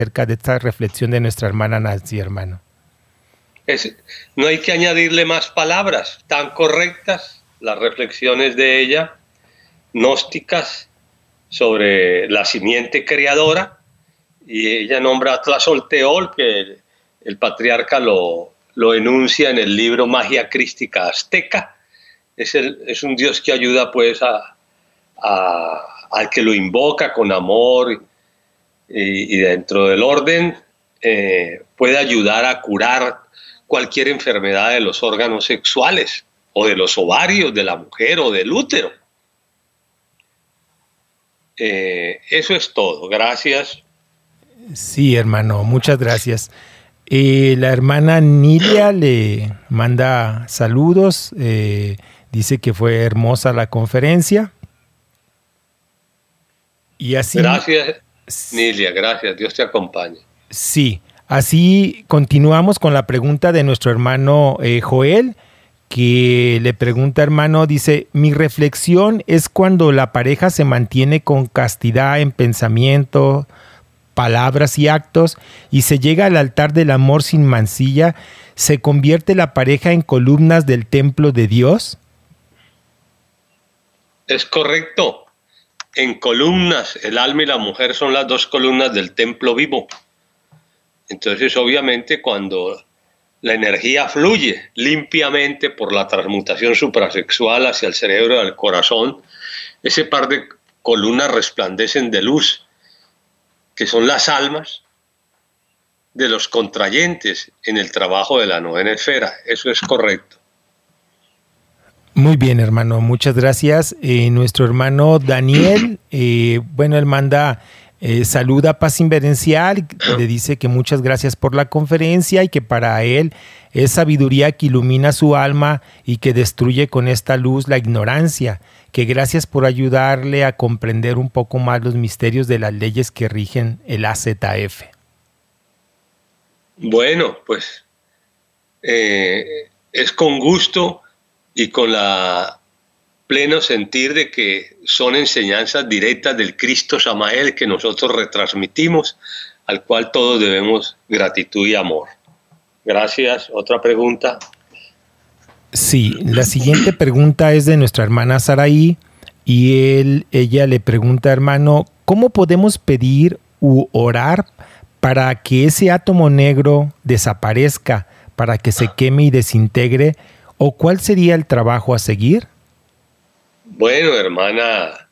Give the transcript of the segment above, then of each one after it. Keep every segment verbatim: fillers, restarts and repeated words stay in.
acerca de esta reflexión de nuestra hermana Nancy, hermano. Es, no hay que añadirle más palabras, tan correctas las reflexiones de ella, gnósticas, sobre la simiente creadora, y ella nombra a Tlazolteotl, que el, el patriarca lo, lo enuncia en el libro Magia Crística Azteca. Es, el, es un dios que ayuda pues a, a, al que lo invoca con amor, y, y dentro del orden eh, puede ayudar a curar cualquier enfermedad de los órganos sexuales, o de los ovarios de la mujer, o del útero. Eh, eso es todo. Gracias. Sí, hermano, muchas gracias. Eh, la hermana Nilia le manda saludos, eh, dice que fue hermosa la conferencia. Y así, gracias, Nilia, gracias. Dios te acompañe. Sí, así continuamos con la pregunta de nuestro hermano eh, Joel, que le pregunta, hermano, dice, mi reflexión es cuando la pareja se mantiene con castidad en pensamiento, palabras y actos, y se llega al altar del amor sin mancilla, ¿se convierte la pareja en columnas del templo de Dios? Es correcto. En columnas, el alma y la mujer son las dos columnas del templo vivo. Entonces, obviamente, cuando la energía fluye limpiamente por la transmutación suprasexual hacia el cerebro y al corazón, ese par de columnas resplandecen de luz, que son las almas de los contrayentes en el trabajo de la novena esfera. Eso es correcto. Muy bien, hermano, muchas gracias. Eh, nuestro hermano Daniel, eh, bueno, él manda eh, saluda a Paz Inverencial, le dice que muchas gracias por la conferencia y que para él es sabiduría que ilumina su alma y que destruye con esta luz la ignorancia, que gracias por ayudarle a comprender un poco más los misterios de las leyes que rigen el A Z F. Bueno, pues eh, es con gusto y con la pleno sentir de que son enseñanzas directas del Cristo Samael que nosotros retransmitimos, al cual todos debemos gratitud y amor. Gracias. ¿Otra pregunta? Sí, la siguiente pregunta es de nuestra hermana Saraí y él, ella le pregunta, hermano, ¿cómo podemos pedir u orar para que ese átomo negro desaparezca, para que se queme y desintegre? ¿O cuál sería el trabajo a seguir? Bueno, hermana,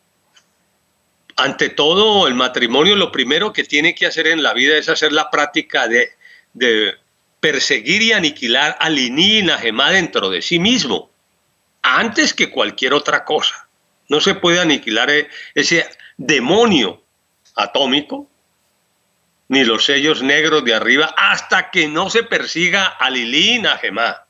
ante todo el matrimonio lo primero que tiene que hacer en la vida es hacer la práctica de, de perseguir y aniquilar al Iní y Najemá dentro de sí mismo, antes que cualquier otra cosa. No se puede aniquilar ese demonio atómico, ni los sellos negros de arriba, hasta que no se persiga al Iní y Najemá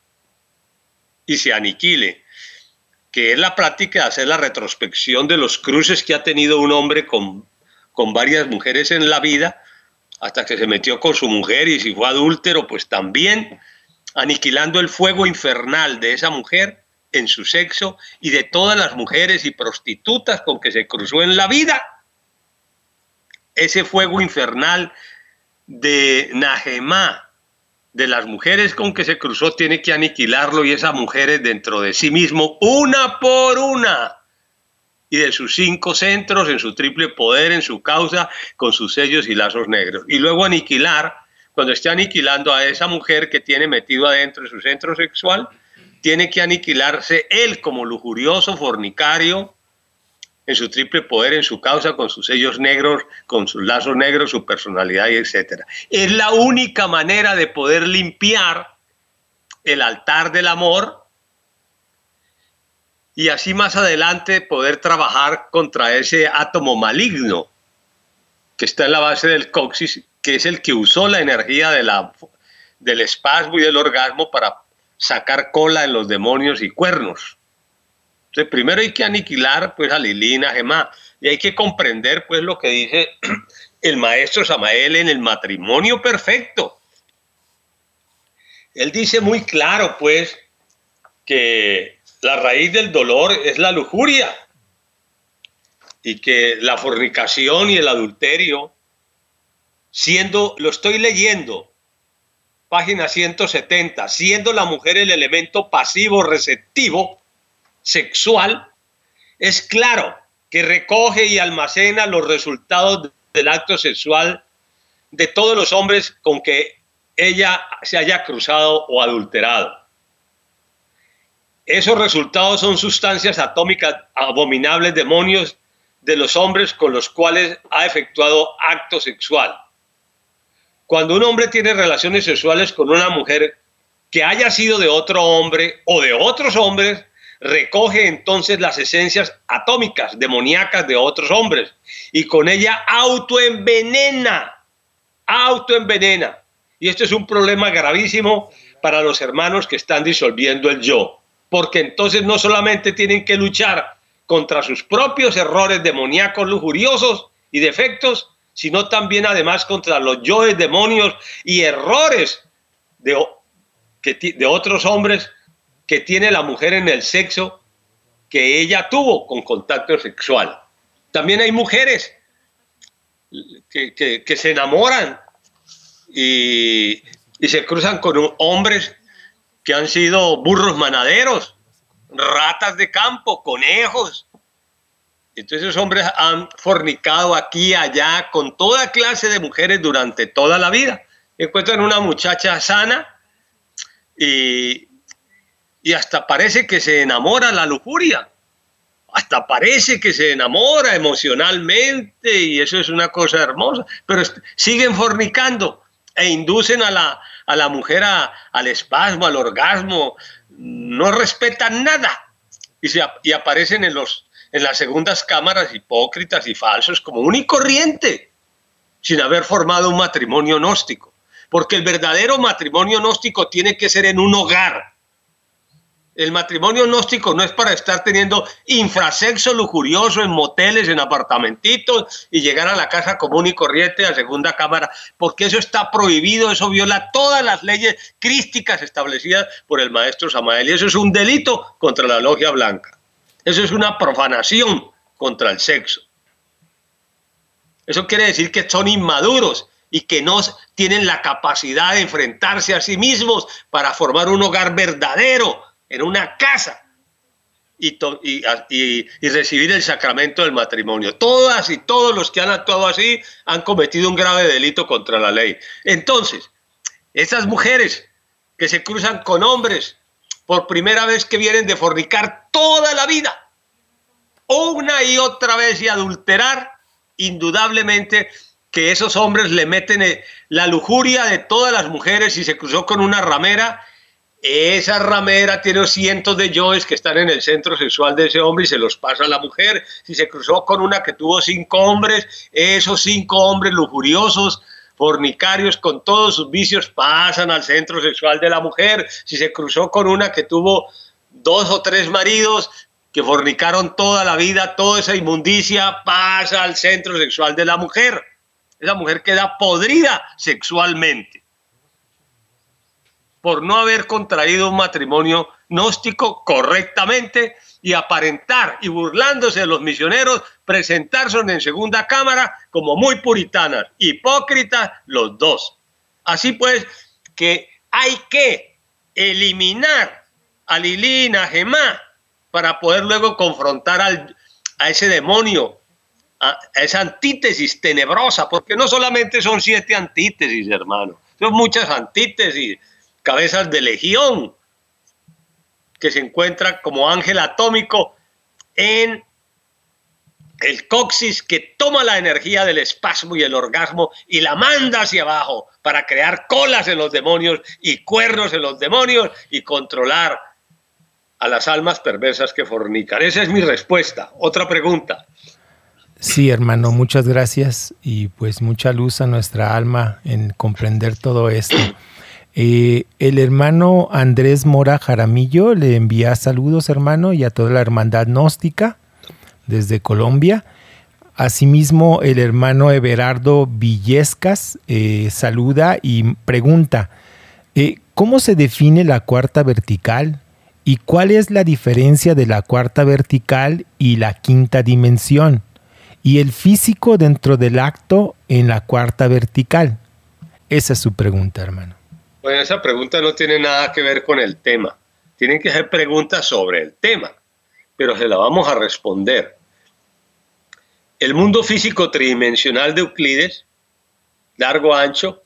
y se aniquile, que es la práctica de hacer la retrospección de los cruces que ha tenido un hombre con, con varias mujeres en la vida, hasta que se metió con su mujer, y si fue adúltero, pues también aniquilando el fuego infernal de esa mujer en su sexo y de todas las mujeres y prostitutas con que se cruzó en la vida. Ese fuego infernal de Najemá, de las mujeres con que se cruzó, tiene que aniquilarlo, y esas mujeres dentro de sí mismo, una por una, y de sus cinco centros, en su triple poder, en su causa, con sus sellos y lazos negros. Y luego aniquilar, cuando esté aniquilando a esa mujer que tiene metido adentro de su centro sexual, tiene que aniquilarse él como lujurioso, fornicario, en su triple poder, en su causa, con sus sellos negros, con sus lazos negros, su personalidad, y etcétera. Es la única manera de poder limpiar el altar del amor y así más adelante poder trabajar contra ese átomo maligno que está en la base del coxis, que es el que usó la energía de la, del espasmo y del orgasmo para sacar cola en los demonios y cuernos. Entonces, primero hay que aniquilar pues a Lilí y Najemá, y hay que comprender pues lo que dice el maestro Samael en el matrimonio perfecto. Él dice muy claro pues que la raíz del dolor es la lujuria, y que la fornicación y el adulterio siendo, lo estoy leyendo, página ciento setenta, siendo la mujer el elemento pasivo receptivo sexual, es claro que recoge y almacena los resultados del acto sexual de todos los hombres con que ella se haya cruzado o adulterado. Esos resultados son sustancias atómicas abominables, demonios de los hombres con los cuales ha efectuado acto sexual. Cuando un hombre tiene relaciones sexuales con una mujer que haya sido de otro hombre o de otros hombres, recoge entonces las esencias atómicas, demoníacas de otros hombres y con ella autoenvenena, autoenvenena. Y esto es un problema gravísimo para los hermanos que están disolviendo el yo, porque entonces no solamente tienen que luchar contra sus propios errores demoníacos lujuriosos y defectos, sino también además contra los yoes, demonios y errores de, que, de otros hombres que tiene la mujer en el sexo que ella tuvo con contacto sexual. También hay mujeres que, que, que se enamoran y, y se cruzan con un, hombres que han sido burros manaderos, ratas de campo, conejos. Entonces esos hombres han fornicado aquí y allá con toda clase de mujeres durante toda la vida. Encuentran una muchacha sana y, y hasta parece que se enamora la lujuria. Hasta parece que se enamora emocionalmente y eso es una cosa hermosa. Pero siguen fornicando e inducen a la, a la mujer a, al espasmo, al orgasmo. No respetan nada y, se, y aparecen en, los, en las segundas cámaras hipócritas y falsos como un y corriente, sin haber formado un matrimonio gnóstico. Porque el verdadero matrimonio gnóstico tiene que ser en un hogar. El matrimonio gnóstico no es para estar teniendo infrasexo lujurioso en moteles, en apartamentitos y llegar a la casa común y corriente a segunda cámara, porque eso está prohibido, eso viola todas las leyes crísticas establecidas por el maestro Samael y eso es un delito contra la logia blanca. Eso es una profanación contra el sexo. Eso quiere decir que son inmaduros y que no tienen la capacidad de enfrentarse a sí mismos para formar un hogar verdadero en una casa y, y, y, y recibir el sacramento del matrimonio. Todas y todos los que han actuado así han cometido un grave delito contra la ley. Entonces, esas mujeres que se cruzan con hombres por primera vez que vienen de fornicar toda la vida, una y otra vez y adulterar, indudablemente que esos hombres le meten la lujuria de todas las mujeres. Si se cruzó con una ramera, esa ramera tiene cientos de yoes que están en el centro sexual de ese hombre y se los pasa a la mujer. Si se cruzó con una que tuvo cinco hombres, esos cinco hombres lujuriosos, fornicarios con todos sus vicios, pasan al centro sexual de la mujer. Si se cruzó con una que tuvo dos o tres maridos que fornicaron toda la vida, toda esa inmundicia pasa al centro sexual de la mujer. Esa mujer queda podrida sexualmente por no haber contraído un matrimonio gnóstico correctamente y aparentar y burlándose de los misioneros, presentarse en segunda cámara como muy puritanas, hipócritas los dos. Así pues que hay que eliminar a Lilín, a Gemá, para poder luego confrontar al, a ese demonio, a, a esa antítesis tenebrosa, porque no solamente son siete antítesis, hermano, son muchas antítesis, cabezas de legión que se encuentran como ángel atómico en el coxis que toma la energía del espasmo y el orgasmo y la manda hacia abajo para crear colas en los demonios y cuernos en los demonios y controlar a las almas perversas que fornican. Esa es mi respuesta. Otra pregunta. Sí, hermano, muchas gracias y pues mucha luz a nuestra alma en comprender todo esto. Eh, el hermano Andrés Mora Jaramillo le envía saludos, hermano, y a toda la hermandad gnóstica desde Colombia. Asimismo, el hermano Everardo Villescas eh, saluda y pregunta, eh, ¿cómo se define la cuarta vertical? ¿Y cuál es la diferencia de la cuarta vertical y la quinta dimensión? y el físico dentro del acto en la cuarta vertical? Esa es su pregunta, hermano. Bueno, esa pregunta no tiene nada que ver con el tema. Tienen que hacer preguntas sobre el tema, pero se la vamos a responder. El mundo físico tridimensional de Euclides, largo, ancho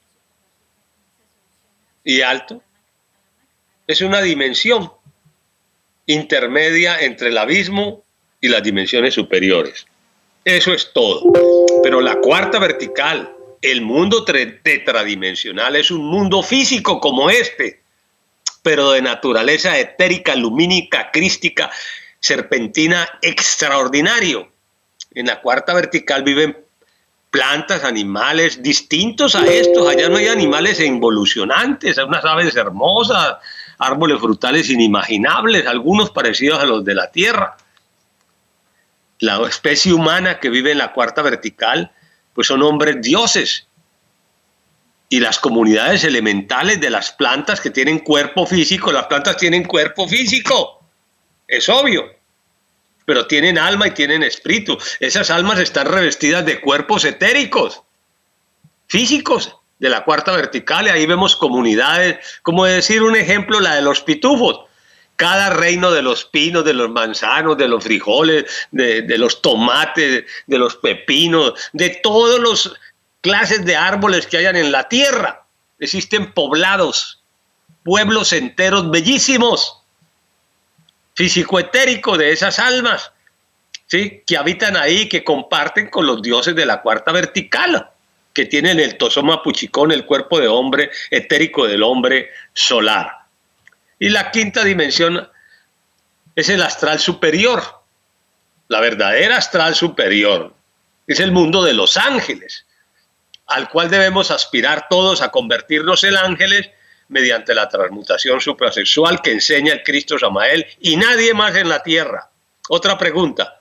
y alto, es una dimensión intermedia entre el abismo y las dimensiones superiores. Eso es todo. Pero la cuarta vertical, el mundo tetradimensional, es un mundo físico como este, pero de naturaleza etérica, lumínica, crística, serpentina, extraordinario. En la cuarta vertical viven plantas, animales distintos a estos. Allá no hay animales involucionantes, hay unas aves hermosas, árboles frutales inimaginables, algunos parecidos a los de la Tierra. La especie humana que vive en la cuarta vertical, pues son hombres dioses. Y las comunidades elementales de las plantas que tienen cuerpo físico, las plantas tienen cuerpo físico, es obvio, pero tienen alma y tienen espíritu. Esas almas están revestidas de cuerpos etéricos, físicos, de la cuarta vertical, y ahí vemos comunidades, como decir un ejemplo, la de los pitufos. Cada reino de los pinos, de los manzanos, de los frijoles, de, de los tomates, de los pepinos, de todas las clases de árboles que hayan en la tierra. Existen poblados, pueblos enteros bellísimos, físico-etérico de esas almas, ¿sí?, que habitan ahí, que comparten con los dioses de la cuarta vertical, que tienen el tosoma puchicón, el cuerpo de hombre etérico del hombre solar. Y la quinta dimensión es el astral superior, la verdadera astral superior. Es el mundo de los ángeles, al cual debemos aspirar todos a convertirnos en ángeles mediante la transmutación suprasexual que enseña el Cristo Samael y nadie más en la tierra. Otra pregunta.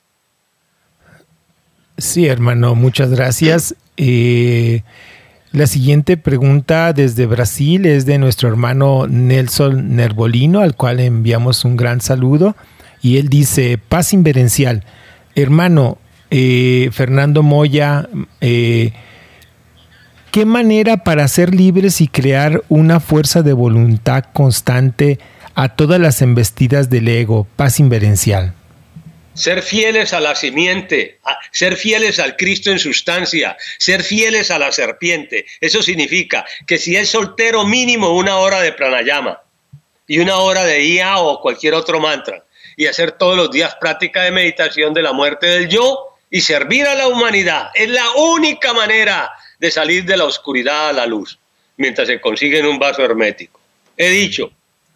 Sí, hermano, muchas gracias. Eh, la siguiente pregunta desde Brasil es de nuestro hermano Nelson Nerbolino, al cual enviamos un gran saludo. Y él dice: paz inverencial. Hermano eh, Fernando Moya, eh, ¿qué manera para ser libres y crear una fuerza de voluntad constante a todas las embestidas del ego? Paz inverencial. Ser fieles a la simiente, a, ser fieles al Cristo en sustancia, ser fieles a la serpiente. Eso significa que si es soltero, mínimo una hora de pranayama y una hora de I A o cualquier otro mantra, y hacer todos los días práctica de meditación de la muerte del yo y servir a la humanidad. Es la única manera de salir de la oscuridad a la luz, mientras se consigue en un vaso hermético. He dicho.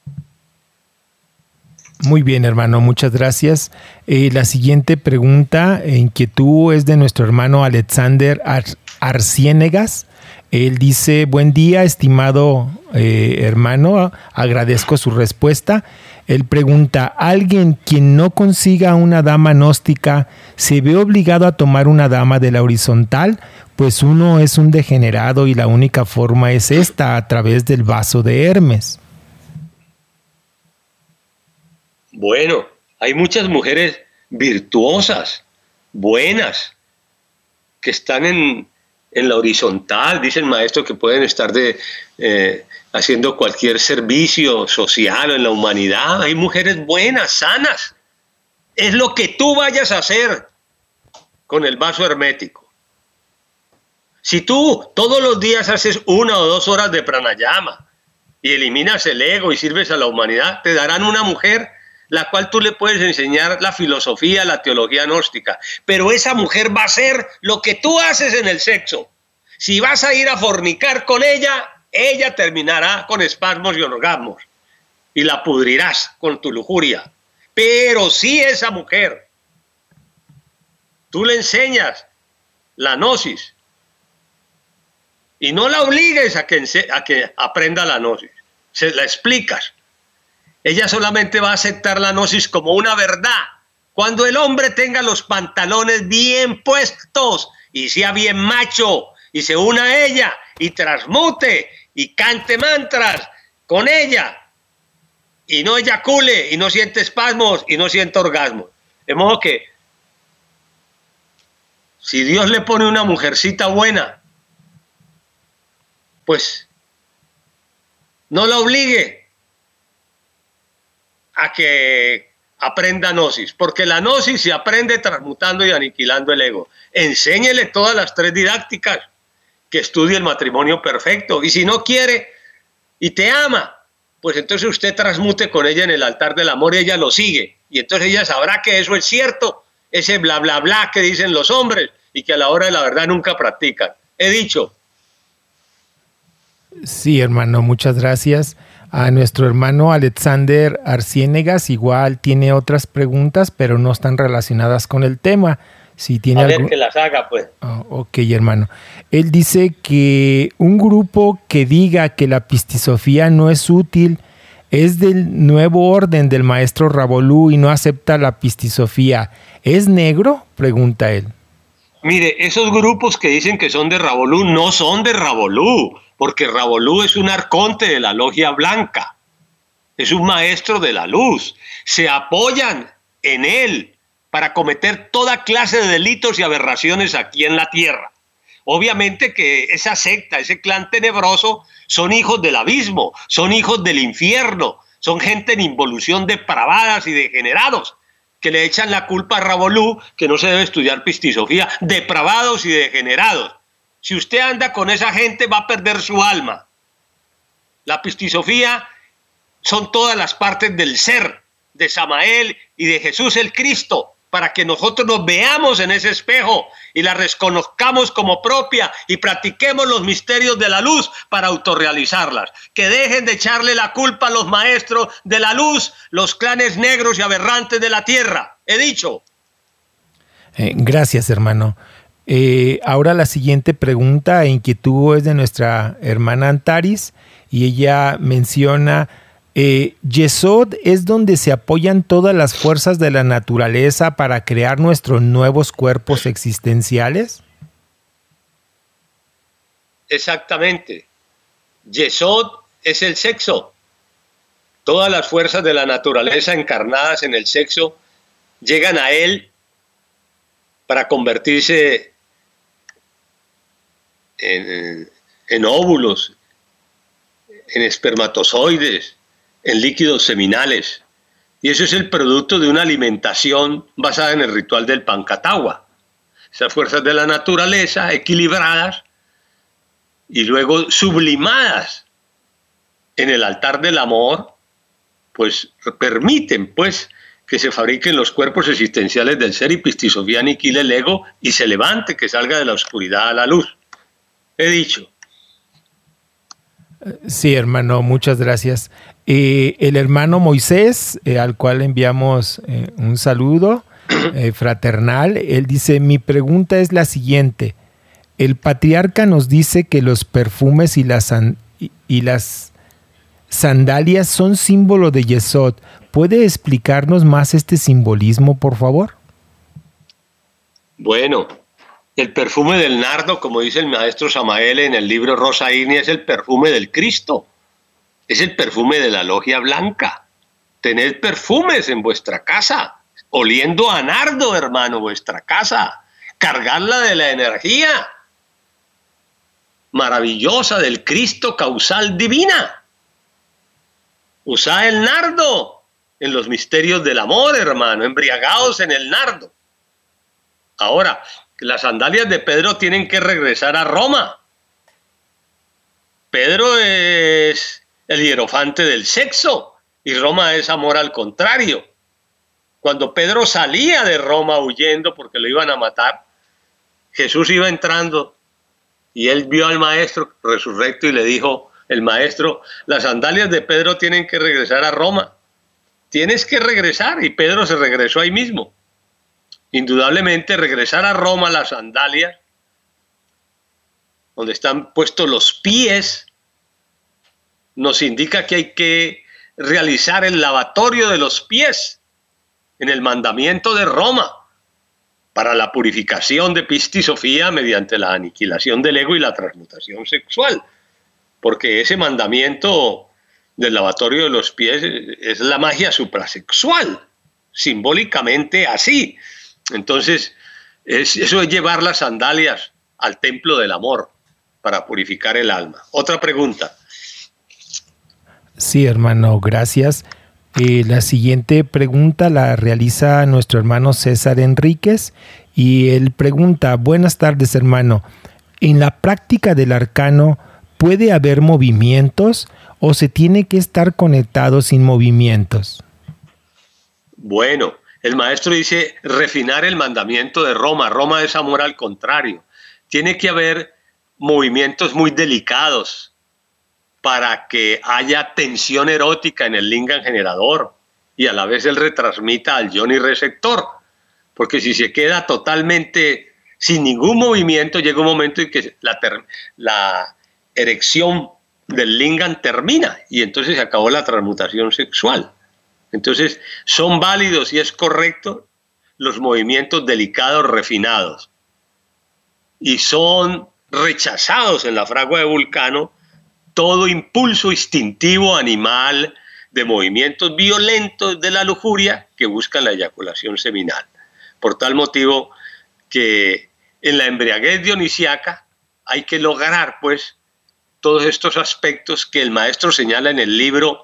Muy bien, hermano, muchas gracias. Eh, la siguiente pregunta, e inquietud, es de nuestro hermano Alexander Ar Arciénegas. Él dice: buen día, estimado eh, hermano, agradezco su respuesta. Él pregunta: ¿alguien quien no consiga una dama gnóstica se ve obligado a tomar una dama de la horizontal? Pues uno es un degenerado y la única forma es esta, a través del vaso de Hermes. Bueno, hay muchas mujeres virtuosas, buenas, que están en, en la horizontal, dice el maestro, que pueden estar de, eh, haciendo cualquier servicio social en la humanidad. Hay mujeres buenas, sanas. Es lo que tú vayas a hacer con el vaso hermético. Si tú todos los días haces una o dos horas de pranayama y eliminas el ego y sirves a la humanidad, te darán una mujer la cual tú le puedes enseñar la filosofía, la teología gnóstica. Pero esa mujer va a hacer lo que tú haces en el sexo. Si vas a ir a fornicar con ella, ella terminará con espasmos y orgasmos. Y la pudrirás con tu lujuria. Pero si esa mujer, tú le enseñas la gnosis, y no la obligues a que, a que aprenda la gnosis, se la explicas. Ella solamente va a aceptar la gnosis como una verdad cuando el hombre tenga los pantalones bien puestos y sea bien macho y se una a ella y transmute y cante mantras con ella y no eyacule y no siente espasmos y no siente orgasmos. De modo que Si Dios le pone una mujercita buena, pues no la obligue a que aprenda gnosis, porque la gnosis se aprende transmutando y aniquilando el ego. Enséñele todas las tres didácticas, que estudie el matrimonio perfecto, y si no quiere y te ama, pues entonces usted transmute con ella en el altar del amor y ella lo sigue, y entonces ella sabrá que eso es cierto, ese bla bla bla que dicen los hombres y que a la hora de la verdad nunca practican. He dicho. Sí, hermano, muchas gracias. A nuestro hermano Alexander Arciénegas igual tiene otras preguntas, pero no están relacionadas con el tema. Si tiene a ver algún... que las haga, pues. Oh, ok, hermano. Él dice que un grupo que diga que la pistisofía no es útil es del nuevo orden del maestro Ravolú y no acepta la pistisofía. ¿Es negro?, pregunta él. Mire, esos grupos que dicen que son de Ravolú no son de Ravolú, porque Ravolú es un arconte de la logia blanca, es un maestro de la luz. Se apoyan en él para cometer toda clase de delitos y aberraciones aquí en la tierra. Obviamente que esa secta, ese clan tenebroso, son hijos del abismo, son hijos del infierno, son gente en involución depravadas y degenerados, que le echan la culpa a Ravolú, que no se debe estudiar pistisofía, depravados y degenerados. Si usted anda con esa gente va a perder su alma. La pistisofía son todas las partes del ser, de Samael y de Jesús el Cristo, para que nosotros nos veamos en ese espejo y la reconozcamos como propia y practiquemos los misterios de la luz para autorrealizarlas. Que dejen de echarle la culpa a los maestros de la luz, los clanes negros y aberrantes de la tierra. He dicho. Eh, gracias, hermano. Eh, ahora la siguiente pregunta e inquietud es de nuestra hermana Antaris y ella menciona... Eh, Yesod es donde se apoyan todas las fuerzas de la naturaleza para crear nuestros nuevos cuerpos existenciales. Exactamente. Yesod es el sexo. Todas las fuerzas de la naturaleza encarnadas en el sexo llegan a él para convertirse en, en óvulos, en espermatozoides, en líquidos seminales, y eso es el producto de una alimentación basada en el ritual del Pancatagua. Esas fuerzas de la naturaleza equilibradas y luego sublimadas en el altar del amor, pues permiten pues que se fabriquen los cuerpos existenciales del ser y pistisofía aniquile el ego y se levante, que salga de la oscuridad a la luz. He dicho. Sí, hermano, muchas gracias. Eh, el hermano Moisés, eh, al cual enviamos eh, un saludo eh, fraternal, él dice, mi pregunta es la siguiente. El patriarca nos dice que los perfumes y las, y, y las sandalias son símbolo de Yesod. ¿Puede explicarnos más este simbolismo, por favor? Bueno, el perfume del nardo, como dice el maestro Samael en el libro Rosa Ígnea, es el perfume del Cristo. Es el perfume de la logia blanca. Tened perfumes en vuestra casa, oliendo a nardo, hermano, vuestra casa. Cargarla de la energía maravillosa del Cristo causal divina. Usad el nardo en los misterios del amor, hermano, embriagados en el nardo. Ahora, las sandalias de Pedro tienen que regresar a Roma. Pedro es el hierofante del sexo y Roma es amor al contrario. Cuando Pedro salía de Roma huyendo porque lo iban a matar, Jesús iba entrando y él vio al maestro resurrecto y le dijo, el maestro, las sandalias de Pedro tienen que regresar a Roma. Tienes que regresar, y Pedro se regresó ahí mismo. Indudablemente regresar a Roma las sandalias, donde están puestos los pies, nos indica que hay que realizar el lavatorio de los pies en el mandamiento de Roma para la purificación de pistisofía mediante la aniquilación del ego y la transmutación sexual, porque ese mandamiento del lavatorio de los pies es la magia suprasexual, simbólicamente así. Entonces, Es, eso es llevar las sandalias al templo del amor para purificar el alma. Otra pregunta. Sí, hermano, gracias. Eh, la siguiente pregunta la realiza nuestro hermano César Enríquez y él pregunta: buenas tardes, hermano. ¿En la práctica del arcano puede haber movimientos o se tiene que estar conectado sin movimientos? Bueno, el maestro dice refinar el mandamiento de Roma. Roma es amor al contrario. Tiene que haber movimientos muy delicados para que haya tensión erótica en el lingam generador y a la vez él retransmita al yoni receptor. Porque si se queda totalmente sin ningún movimiento, llega un momento en que la, la erección del lingam termina y entonces se acabó la transmutación sexual. Entonces son válidos y es correcto los movimientos delicados refinados y son rechazados en la fragua de Vulcano todo impulso instintivo animal de movimientos violentos de la lujuria que buscan la eyaculación seminal. Por tal motivo que en la embriaguez dionisiaca hay que lograr pues todos estos aspectos que el maestro señala en el libro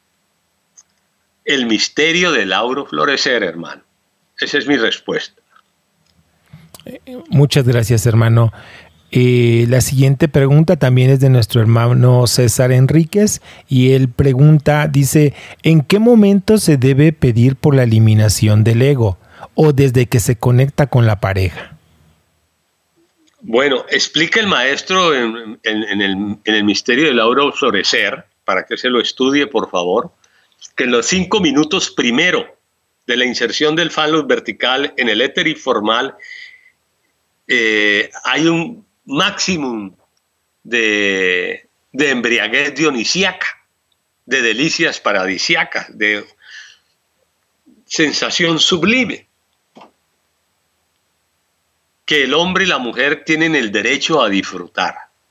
El misterio del auro florecer, hermano. Esa es mi respuesta. Muchas gracias, hermano. Eh, la siguiente pregunta también es de nuestro hermano César Enríquez y él pregunta, dice, ¿en qué momento se debe pedir por la eliminación del ego o desde que se conecta con la pareja? Bueno, explica el maestro en, en, en, el, en el misterio del auro florecer, para que se lo estudie por favor, que en los cinco minutos primero de la inserción del falus vertical en el éter informal eh, hay un máximo de, de embriaguez dionisíaca, de delicias paradisíacas, de sensación sublime, que el hombre y la mujer tienen el derecho a disfrutar.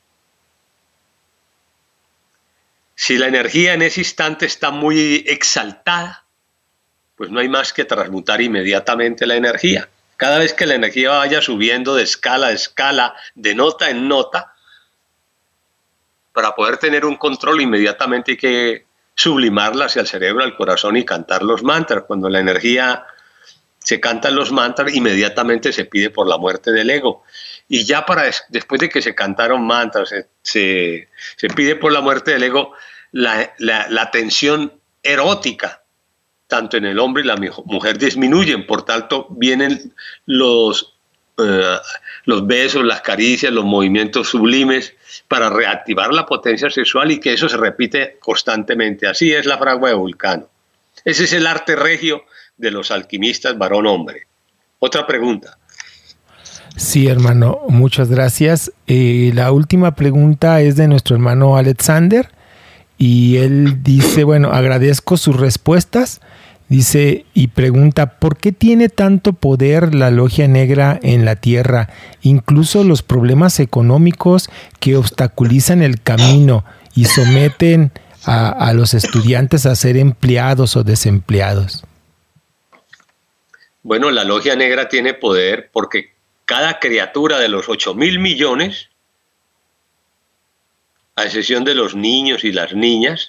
Si la energía en ese instante está muy exaltada, pues no hay más que transmutar inmediatamente la energía. Cada vez que la energía vaya subiendo de escala a escala, de nota en nota, para poder tener un control inmediatamente hay que sublimarla hacia el cerebro, al corazón y cantar los mantras. Cuando la energía se cantan los mantras, inmediatamente se pide por la muerte del ego. Y ya para después de que se cantaron mantras, se, se, se pide por la muerte del ego, la, la, la tensión erótica, tanto en el hombre y la mujer, disminuyen. Por tanto, vienen los, eh, los besos, las caricias, los movimientos sublimes para reactivar la potencia sexual y que eso se repite constantemente. Así es la fragua de Vulcano. Ese es el arte regio de los alquimistas varón-hombre. Otra pregunta. Sí, hermano, muchas gracias. Eh, la última pregunta es de nuestro hermano Alexander y él dice, bueno, agradezco sus respuestas, dice y pregunta, ¿por qué tiene tanto poder la logia negra en la tierra? Incluso los problemas económicos que obstaculizan el camino y someten a, a los estudiantes a ser empleados o desempleados. Bueno, la logia negra tiene poder porque cada criatura de los ocho mil millones, a excepción de los niños y las niñas,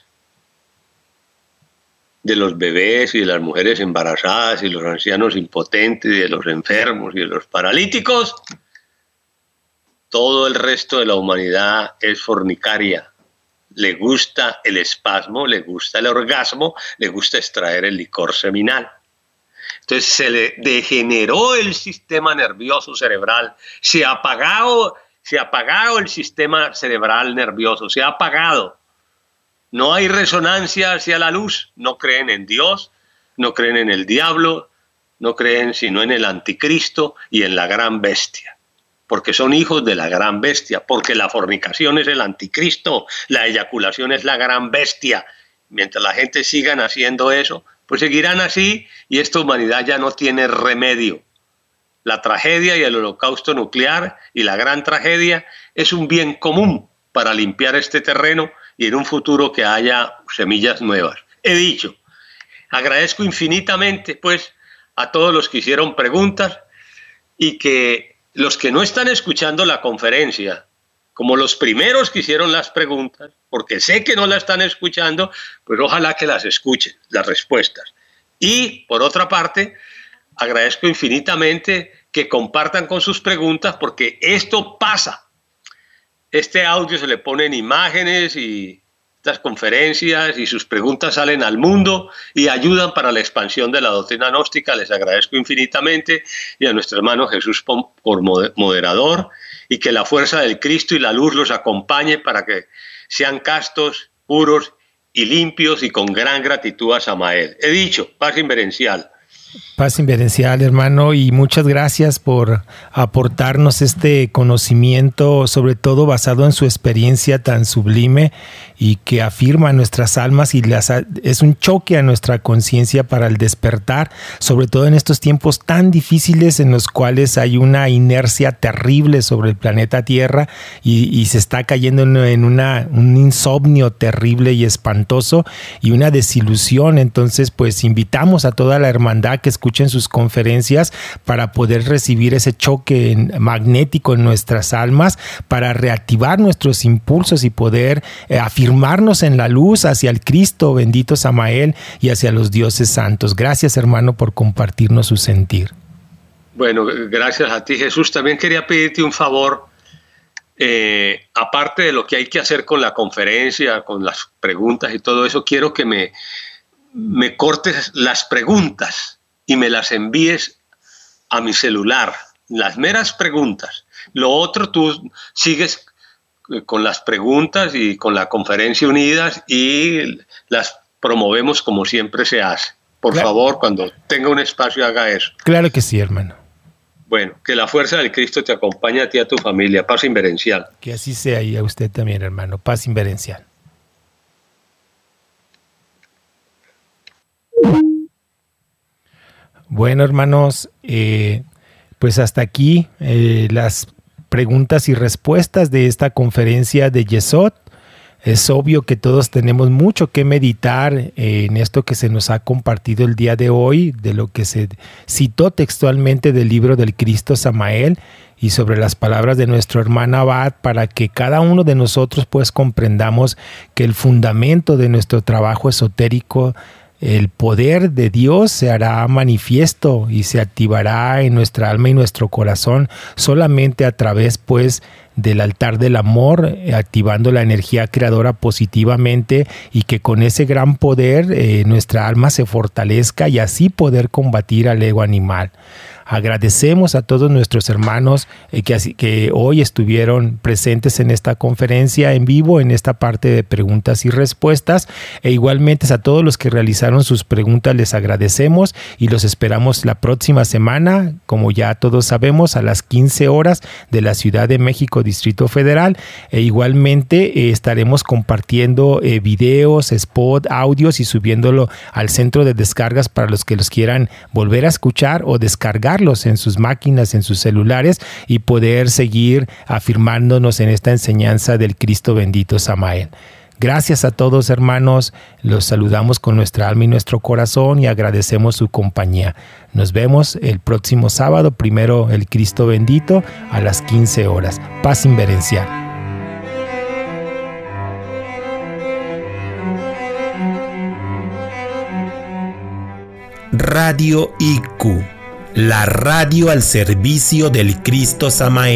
de los bebés y de las mujeres embarazadas y los ancianos impotentes y de los enfermos y de los paralíticos, todo el resto de la humanidad es fornicaria. Le gusta el espasmo, le gusta el orgasmo, le gusta extraer el licor seminal. Entonces se le degeneró el sistema nervioso cerebral, se ha apagado, se ha apagado el sistema cerebral nervioso, se ha apagado. No hay resonancia hacia la luz, no creen en Dios, no creen en el diablo, no creen sino en el anticristo y en la gran bestia, porque son hijos de la gran bestia, porque la fornicación es el anticristo, la eyaculación es la gran bestia. Mientras la gente sigan haciendo eso, pues seguirán así y esta humanidad ya no tiene remedio. La tragedia y el holocausto nuclear y la gran tragedia es un bien común para limpiar este terreno y en un futuro que haya semillas nuevas. He dicho, agradezco infinitamente pues a todos los que hicieron preguntas y que los que no están escuchando la conferencia, como los primeros que hicieron las preguntas, porque sé que no la están escuchando, pues ojalá que las escuchen, las respuestas. Y, por otra parte, agradezco infinitamente que compartan con sus preguntas, porque esto pasa. Este audio se le ponen imágenes y estas conferencias y sus preguntas salen al mundo y ayudan para la expansión de la doctrina gnóstica. Les agradezco infinitamente, y a nuestro hermano Jesús por moderador, y que la fuerza del Cristo y la luz los acompañe para que sean castos, puros y limpios, y con gran gratitud a Samael. He dicho, paz inverencial. Paz inverencial, hermano, y muchas gracias por aportarnos este conocimiento, sobre todo basado en su experiencia tan sublime y que afirma nuestras almas y las, es un choque a nuestra conciencia para el despertar, sobre todo en estos tiempos tan difíciles en los cuales hay una inercia terrible sobre el planeta Tierra y, y se está cayendo en, en una, un insomnio terrible y espantoso y una desilusión. Entonces, pues invitamos a toda la hermandad que escuchen sus conferencias para poder recibir ese choque magnético en nuestras almas, para reactivar nuestros impulsos y poder eh, afirmarnos en la luz hacia el Cristo bendito Samael y hacia los dioses santos. Gracias, hermano, por compartirnos su sentir. Bueno, gracias a ti, Jesús. También quería pedirte un favor, eh, aparte de lo que hay que hacer con la conferencia, con las preguntas y todo eso, quiero que me, me cortes las preguntas y me las envíes a mi celular, las meras preguntas. Lo otro tú sigues con las preguntas y con la conferencia unidas y las promovemos como siempre se hace. Por claro. favor, cuando tenga un espacio, haga eso. Claro que sí, hermano. Bueno, que la fuerza del Cristo te acompañe a ti y a tu familia. Paz inverencial. Que así sea, y a usted también, hermano. Paz inverencial. Bueno, hermanos, eh, pues hasta aquí eh, las preguntas y respuestas de esta conferencia de Yesod. Es obvio que todos tenemos mucho que meditar eh, en esto que se nos ha compartido el día de hoy, de lo que se citó textualmente del libro del Cristo Samael y sobre las palabras de nuestro hermano Abad, para que cada uno de nosotros pues comprendamos que el fundamento de nuestro trabajo esotérico, el poder de Dios, se hará manifiesto y se activará en nuestra alma y nuestro corazón solamente a través pues del altar del amor, activando la energía creadora positivamente, y que con ese gran poder eh, nuestra alma se fortalezca y así poder combatir al ego animal. Agradecemos a todos nuestros hermanos eh, que, así, que hoy estuvieron presentes en esta conferencia en vivo, en esta parte de preguntas y respuestas, e igualmente a todos los que realizaron sus preguntas les agradecemos y los esperamos la próxima semana, como ya todos sabemos, a las quince horas de la Ciudad de México, Distrito Federal, e igualmente eh, estaremos compartiendo eh, videos, spot, audios y subiéndolo al centro de descargas para los que los quieran volver a escuchar o descargar en sus máquinas, en sus celulares, y poder seguir afirmándonos en esta enseñanza del Cristo bendito Samael. Gracias a todos, hermanos, los saludamos con nuestra alma y nuestro corazón y agradecemos su compañía. Nos vemos el próximo sábado, primero el Cristo bendito, a las quince horas. Paz inverencial. Radio I Q, la radio al servicio del Cristo Samael.